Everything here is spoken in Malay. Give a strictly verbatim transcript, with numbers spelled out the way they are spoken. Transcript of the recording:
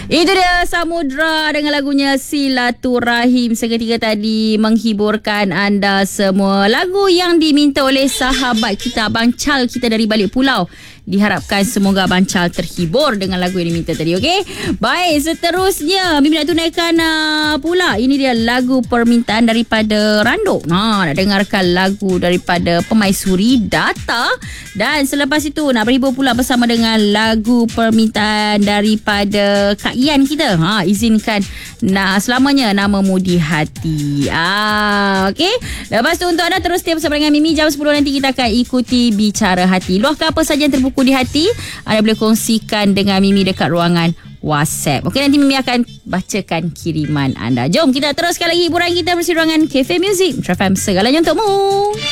Itu dia Samudra dengan lagunya Silaturahim. Seketika tadi menghiburkan anda semua. Lagu yang diminta oleh sahabat kita, Abang Chal kita dari balik pulau. Diharapkan semoga Abang Chal terhibur dengan lagu yang diminta tadi, okey? Baik, seterusnya Mimi nak tunaikan uh, pula. Ini dia lagu permintaan daripada Rando. Ha, nak dengarkan lagu daripada Pemaisuri Data. Dan selepas itu nak berhibur pula bersama dengan lagu permintaan daripada Kak Ian kita. Ha, izinkan nah, selamanya namamu di hati. Ah, okey. Lepas tu untuk anda terus stay bersama dengan Mimi. Jam sepuluh nanti kita akan ikuti Bicara Hati. Luahkan apa saja yang terbuka di hati, anda boleh kongsikan dengan Mimi dekat ruangan WhatsApp. Okey, nanti Mimi akan bacakan kiriman anda. Jom kita teruskan lagi hiburan kita bersama ruangan Cafe Music. Trafam segalanya untukmu.